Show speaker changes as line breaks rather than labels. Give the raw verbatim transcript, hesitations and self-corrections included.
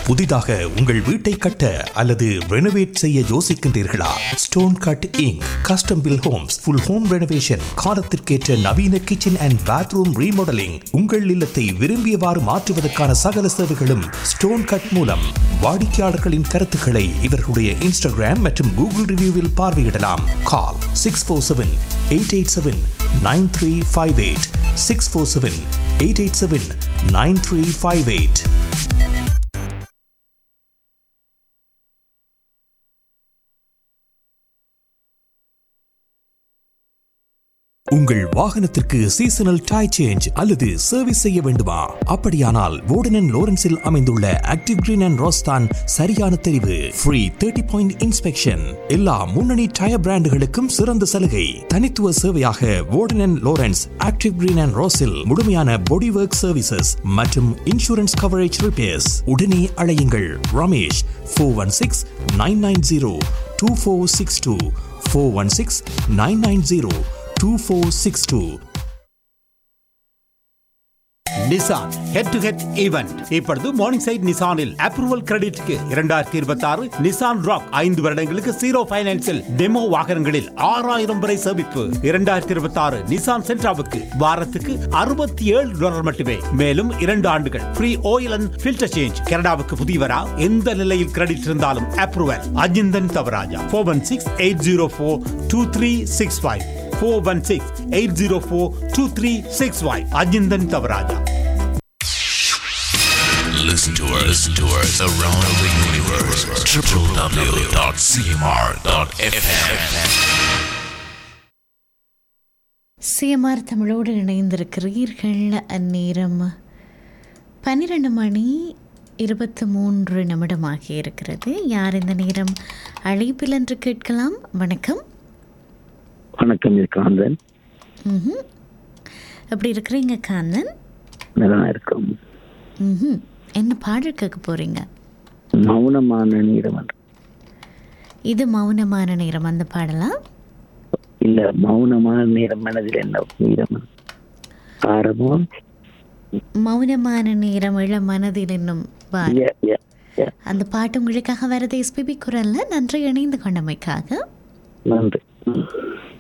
புதிதாக உங்கள் வீட்டை கட்ட அல்லது ரெனோவேட் செய்ய யோசிக்கின்றீர்களா? Stone cut ink custom bill Holmes full home renovation காலத்திற்கேற்ற நவீன கிச்சன் அண்ட் பாத்ரூம் ரீமாடலிங் உங்கள் இல்லத்தை விரும்பியவாறு மாற்றுவதற்கான சகல சேவைகளும் ஸ்டோன் கட் மூலம். வாடிக்கையாளர்களின் கருத்துக்களை இவர்களுடைய இன்ஸ்டாகிராம் மற்றும் கூகுள் ரிவ்யூவில் பார்வையிடலாம். கால் six four seven eight eight seven nine three five eight six four seven eight eight seven nine three five eight. உங்கள் வாகனத்திற்கு சீசனல் டயர் சேஞ்ச் அல்லது சர்வீஸ் செய்ய வேண்டுமா? அப்படியானால் வோர்டன் அண்ட் லோரன்ஸில் அமைந்துள்ள ஆக்டிவ் கிரீன் அண்ட் ரோஸ் தான் சரியான தெரிவு. ஃப்ரீ தேர்ட்டி பாயிண்ட் இன்ஸ்பெக்ஷன், எல்லா முன்னணி டயர் பிராண்டுகளுக்கும் சிறந்த சலுகை. தனித்துவ சேவையாக வோர்டன் and Lawrence active green and ரோஸில் முழுமையான பாடி ஒர்க் சர்வீசஸ் மற்றும் இன்சூரன்ஸ் கவரேஜ் ரிப்பேர்ஸ். உடனே அழையுங்கள் Ramesh four one six nine nine zero two four six two four one six nine nine zero two four six two.
Nissan head to head event இப்பொழுது morning side நிசானில் approval கிரெடிட்க்கு இரண்டாயிரத்தி இருபத்தி ஆறு Nissan rock ஐந்து வருடங்களுக்கு zero பைனான்சில் demo வாகனங்களில் ஆறாயிரம் வரை சேமிப்பு. இரண்டாயிரத்தி இருபத்தி ஆறு நிசான் சென்ட்ராவுக்கு வாரத்துக்கு அறுபத்தி ஏழு டாலர் மட்டுமே. மேலும் இரண்டு ஆண்டுகள் free oil and filter change. கனடாவுக்கு புதியவரா? எந்த நிலையில் கிரெடிட் இருந்தாலும் approval. Ajinthan Thavaraja four one six eight zero four two three six five four one six eight zero four two three six five. Ajindan Tavaraja.
Listen to us, listen to us around the universe. w w w dot c m r dot f m.
CMR தமிழோடு இணைந்திருக்கிறீர்கள். அந்நேரம் பன்னிரண்டு மணி இருபத்தி மூன்று நிமிடமாகி இருக்கிறது. யார் இந்த நேரம் அழைப்பில் என்று கேட்கலாம்? வணக்கம்.
வணக்கம், காந்தன்.
ம், எப்படி இருக்கிறீங்க காந்தன்?
நல்லா இருக்கும்.
ம், என்ன பாடல் கேட்க போறீங்க?
மௌனமான நேரம்.
இது மௌனமான நேரம் அந்த பாடலா?
இல்ல, மௌனமான நேரம் மனதில் என்ன நேரம் ஆரம்போ
மௌனமான நேரம் இள மனதில் என்னும் பாடல்.
Yeah, yeah, yeah.
அந்த பாட்டு உங்களுக்காக வரது எஸ்பிபி குரல்ல. நன்றி இணைந்து கொண்டமைக்காக.
நன்றி.